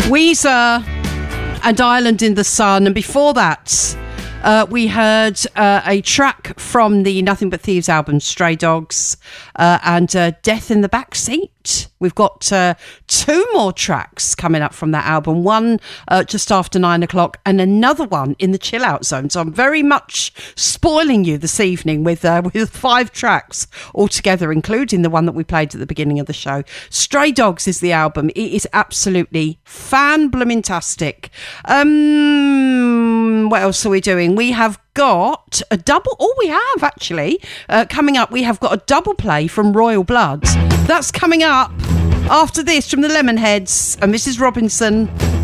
Weezer and Island in the Sun. And before that, we heard a track from the Nothing But Thieves album, Stray Dogs, and Death in the Backseat. We've got 2 more tracks coming up from that album. One just after 9 o'clock and another one in the chill out zone. So I'm very much spoiling you this evening with 5 tracks altogether, including the one that we played at the beginning of the show. Stray Dogs is the album. It is absolutely fan-bloomintastic. What else are we doing? We have got a double. Oh, we have actually. Coming up, we have got a double play from Royal Blood. That's coming up after this from the Lemonheads and Mrs. Robinson.